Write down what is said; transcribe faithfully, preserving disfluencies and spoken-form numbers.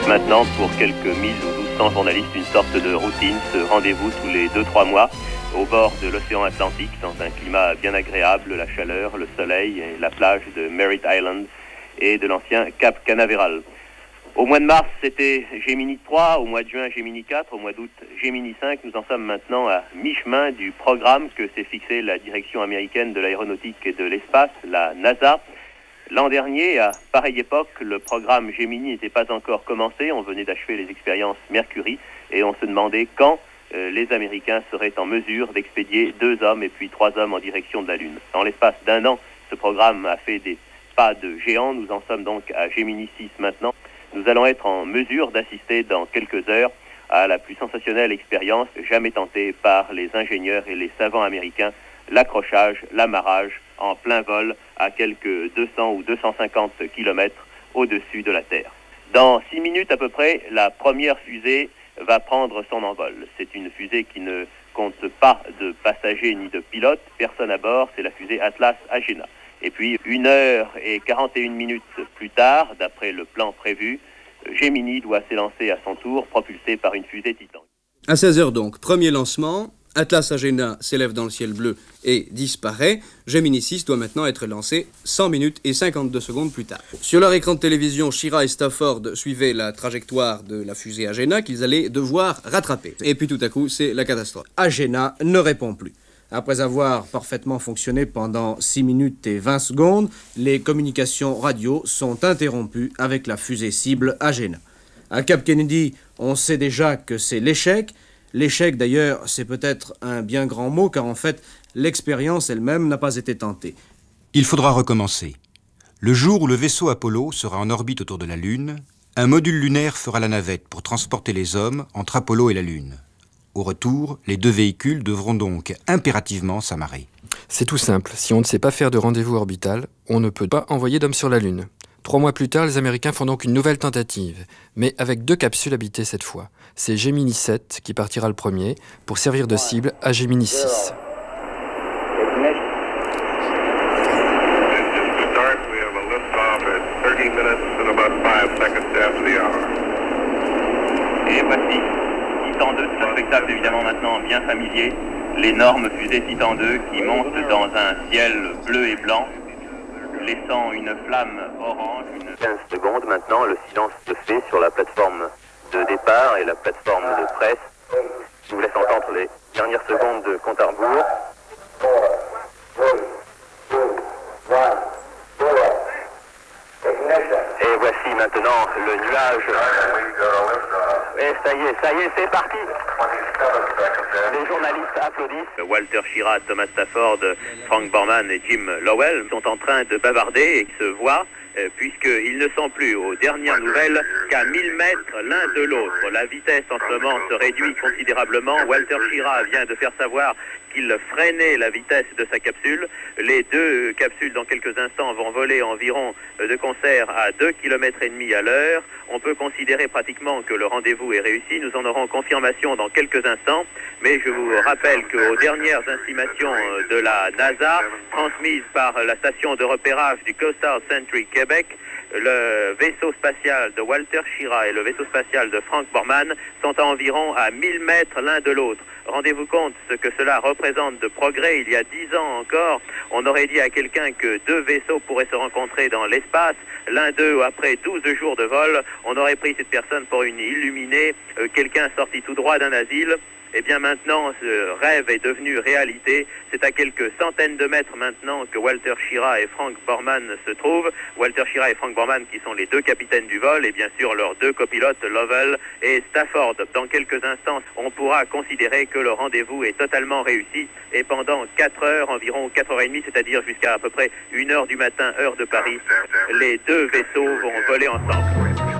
maintenant pour quelques mille ou douze cents journalistes une sorte de routine, ce rendez-vous tous les deux trois mois au bord de l'océan Atlantique dans un climat bien agréable, la chaleur, le soleil et la plage de Merritt Island et de l'ancien Cap Canaveral. Au mois de mars, c'était Gemini trois, au mois de juin, Gemini quatre, au mois d'août, Gemini cinq. Nous en sommes maintenant à mi-chemin du programme que s'est fixé la direction américaine de l'aéronautique et de l'espace, la NASA. L'an dernier, à pareille époque, le programme Gemini n'était pas encore commencé. On venait d'achever les expériences Mercury et on se demandait quand euh, les Américains seraient en mesure d'expédier deux hommes et puis trois hommes en direction de la Lune. En l'espace d'un an, ce programme a fait des pas de géant. Nous en sommes donc à Gemini six maintenant. Nous allons être en mesure d'assister dans quelques heures à la plus sensationnelle expérience jamais tentée par les ingénieurs et les savants américains, l'accrochage, l'amarrage en plein vol à quelques deux cents ou deux cent cinquante kilomètres au-dessus de la Terre. Dans six minutes à peu près, la première fusée va prendre son envol. C'est une fusée qui ne compte pas de passagers ni de pilotes, personne à bord, c'est la fusée Atlas Agena. Et puis, une heure et quarante et une minutes plus tard, d'après le plan prévu, Gemini doit s'élancer à son tour, propulsé par une fusée Titan. À seize heures donc, premier lancement, Atlas Agena s'élève dans le ciel bleu et disparaît. Gemini six doit maintenant être lancé cent minutes et cinquante-deux secondes plus tard. Sur leur écran de télévision, Schirra et Stafford suivaient la trajectoire de la fusée Agena qu'ils allaient devoir rattraper. Et puis tout à coup, c'est la catastrophe. Agena ne répond plus. Après avoir parfaitement fonctionné pendant six minutes et vingt secondes, les communications radio sont interrompues avec la fusée cible Agena. À Cap Kennedy, on sait déjà que c'est l'échec. L'échec, d'ailleurs, c'est peut-être un bien grand mot, car en fait, l'expérience elle-même n'a pas été tentée. Il faudra recommencer. Le jour où le vaisseau Apollo sera en orbite autour de la Lune, un module lunaire fera la navette pour transporter les hommes entre Apollo et la Lune. Au retour, les deux véhicules devront donc impérativement s'amarrer. C'est tout simple. Si on ne sait pas faire de rendez-vous orbital, on ne peut pas envoyer d'hommes sur la Lune. Trois mois plus tard, les Américains font donc une nouvelle tentative, mais avec deux capsules habitées cette fois. C'est Gemini sept qui partira le premier pour servir de cible à Gemini six. Et voici Titan deux, c'est un spectacle évidemment maintenant bien familier. L'énorme fusée Titan deux qui monte dans un ciel bleu et blanc, laissant une flamme orange. Une... quinze secondes maintenant, le silence se fait sur la plateforme de départ et la plateforme de presse. Je vous laisse entendre les dernières secondes de compte à rebours. Et voici maintenant le nuage. Et ça y est, ça y est, c'est parti. Les journalistes applaudissent. Walter Schirra, Thomas Stafford, Frank Borman et Jim Lowell sont en train de bavarder et se voient euh, puisqu'ils ne sont plus aux dernières nouvelles qu'à mille mètres l'un de l'autre. La vitesse en ce moment se réduit considérablement. Walter Schirra vient de faire savoir qu'il freinait la vitesse de sa capsule. Les deux capsules, dans quelques instants, vont voler environ de concert à deux kilomètres et demi à l'heure. On peut considérer pratiquement que le rendez-vous est réussi. Nous en aurons confirmation dans quelques instants. Mais je vous rappelle qu'aux dernières estimations de la NASA, transmises par la station de repérage du Coastal Century Québec, le vaisseau spatial de Walter Schirra et le vaisseau spatial de Frank Borman sont à environ à mille mètres l'un de l'autre. Rendez-vous compte ce que cela représente de progrès. Il y a dix ans encore, on aurait dit à quelqu'un que deux vaisseaux pourraient se rencontrer dans l'espace. L'un d'eux, après douze jours de vol, on aurait pris cette personne pour une illuminée, euh, quelqu'un sorti tout droit d'un asile. Eh bien maintenant, ce rêve est devenu réalité. C'est à quelques centaines de mètres maintenant que Walter Schirra et Frank Borman se trouvent. Walter Schirra et Frank Borman qui sont les deux capitaines du vol et bien sûr leurs deux copilotes, Lovell et Stafford. Dans quelques instants, on pourra considérer que le rendez-vous est totalement réussi. Et pendant quatre heures, environ quatre heures trente, c'est-à-dire jusqu'à à peu près une heure du matin, heure de Paris, les deux vaisseaux vont voler ensemble.